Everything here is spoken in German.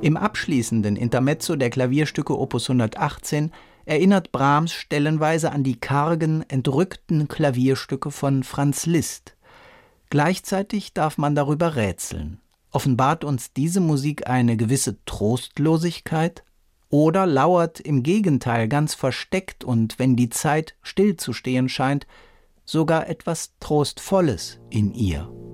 Im abschließenden Intermezzo der Klavierstücke Opus 118 erinnert Brahms stellenweise an die kargen, entrückten Klavierstücke von Franz Liszt. Gleichzeitig darf man darüber rätseln. Offenbart uns diese Musik eine gewisse Trostlosigkeit? Oder lauert im Gegenteil ganz versteckt und, wenn die Zeit stillzustehen scheint, sogar etwas Trostvolles in ihr?